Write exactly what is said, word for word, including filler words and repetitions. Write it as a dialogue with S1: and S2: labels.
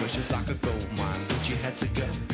S1: treasures like a gold mine, but you had to go.